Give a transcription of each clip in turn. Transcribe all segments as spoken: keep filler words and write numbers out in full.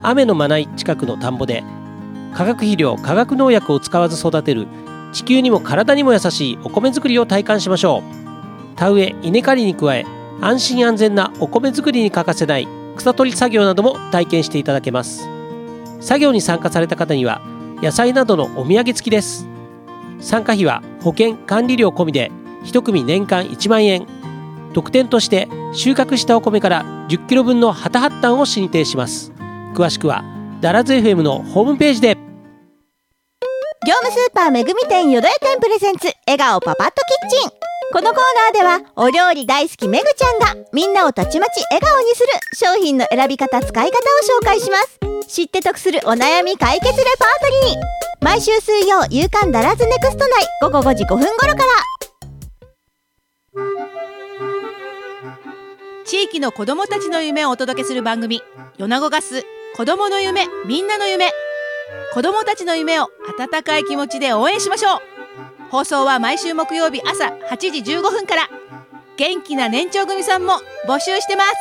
雨のまない近くの田んぼで化学肥料、化学農薬を使わず育てる地球にも体にも優しいお米作りを体感しましょう。田植え、稲刈りに加え、安心安全なお米作りに欠かせない草取り作業なども体験していただけます。作業に参加された方には野菜などのお土産付きです。参加費は保険管理料込みでいち組年間いちまんえん。特典として収穫したお米からじゅっキロぶんの旗発端を進呈します。詳しくはダラズ エフエム のホームページで。 業務スーパーめぐみ店よどえ店プレゼンツ笑顔パパッとキッチン。このコーナーではお料理大好きめぐちゃんがみんなをたちまち笑顔にする商品の選び方、使い方を紹介します。知って得するお悩み解決レパートリー。毎週水曜夕刊ダラズネクスト内ごごごじごふん頃から。 地域の子どもたちの夢をお届けする番組、米子ガス子どもの夢、みんなの夢。子どもたちの夢を温かい気持ちで応援しましょう。放送は毎週木曜日朝はちじじゅうごふんから。元気な年長組さんも募集してます。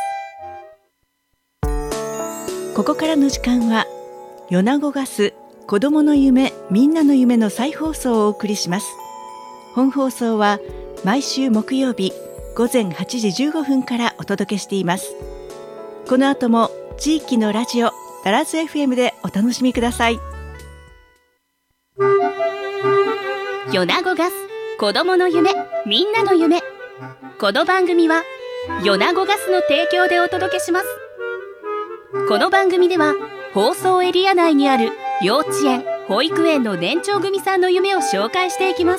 ここからの時間は米子ガス子どもの夢、みんなの夢の再放送をお送りします。本放送は毎週木曜日ごぜんはちじじゅうごふんからお届けしています。この後も地域のラジオダラズ エフエム でお楽しみください。 米子ガス子どもの夢、みんなの夢。この番組は米子ガスの提供でお届けします。この番組では放送エリア内にある幼稚園、保育園の年長組さんの夢を紹介していきます。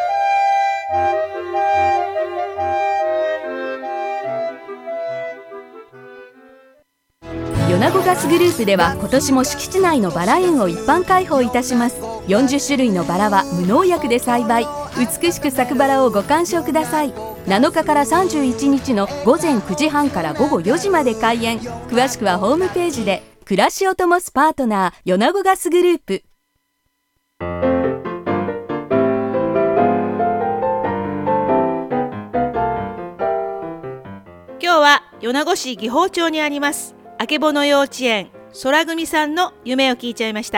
米子ガスグループでは今年も敷地内のバラ園を一般開放いたします。よんじゅっしゅるいのバラは無農薬で栽培。美しく咲くバラをご鑑賞ください。なのかからさんじゅういちにちのごぜんくじはんからごごよじまで開園。詳しくはホームページで。暮らしを灯すパートナー、米子ガスグループ。 今日は米子市義宝町にありますあけぼの幼稚園空組さんの夢を聞いちゃいました。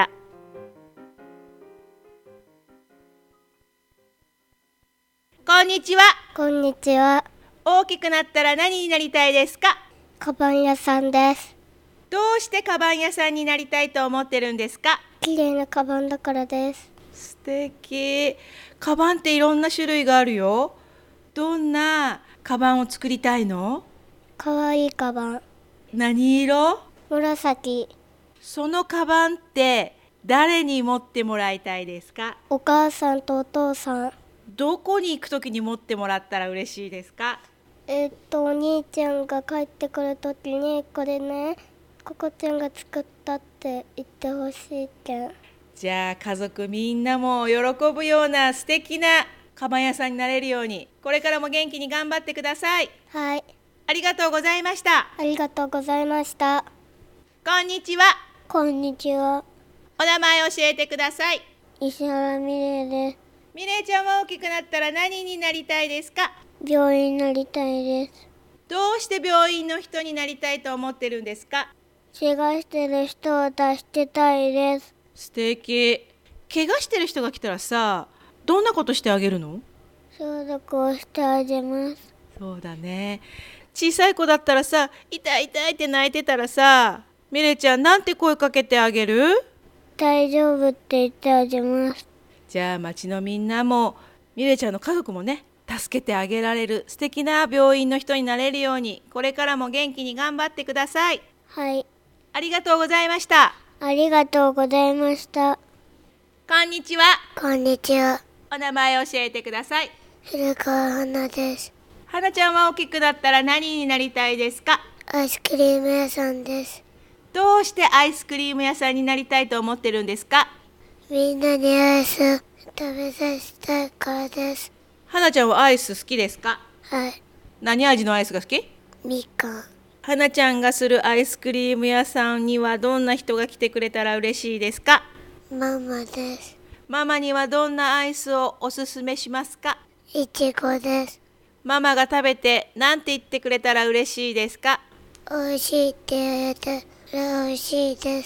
こんにちは。 こんにちは。 大きくなったら何になりたいですか？ カバン屋さんです。 どうしてカバン屋さんになりたいと思ってるんですか？ 綺麗なカバンだからです。 素敵。カバンっていろんな種類があるよ。どんなカバンを作りたいの？ かわいいカバン。 何色？ 紫。 そのカバンって誰に持ってもらいたいですか？ お母さんとお父さん。 どこに行くときに持ってもらったら嬉しいですか？ えっとお兄ちゃんが帰ってくるときにこれね、ここちゃんが作ったって言ってほしいけん。 じゃあ家族みんなも喜ぶような素敵なカバン屋さんになれるように、これからも元気に頑張ってください。 はい。 ありがとうございました。 ありがとうございました。 こんにちは。 こんにちは。 お名前教えてください。 石原美玲です。 美玲ちゃんは大きくなったら何になりたいですか？ 病院になりたいです。 どうして病院の人になりたいと思ってるんですか？ 怪我してる人を助けたいです。 素敵。怪我してる人が来たらさ、どんなことしてあげるの？ 消毒をしてあげます。 そうだね。小さい子だったらさ、痛い痛いって泣いてたらさ、美玲ちゃんなんて声かけてあげる？ 大丈夫って言ってあげます。 じゃあ町のみんなも美玲ちゃんの家族もね、助けてあげられる素敵な病院の人になれるように、これからも元気に頑張ってください。 はい。 ありがとうございました。 ありがとうございました。 こんにちは。 こんにちは。 お名前教えてください。 古川花です。 花ちゃんは大きくなったら何になりたいですか？ アイスクリーム屋さんです。 どうしてアイスクリーム屋さんになりたいと思ってるんですか？ みんなにアイスを食べさせたいからです。 花ちゃんはアイス好きですか？ はい。 何味のアイスが好き？ みかん。 花ちゃんがするアイスクリーム屋さんにはどんな人が来てくれたら嬉しいですか？ ママです。 ママにはどんなアイスをおすすめしますか？ いちごです。 ママが食べて何て言ってくれたら嬉しいですか？ おいしいって言えて美味しいです。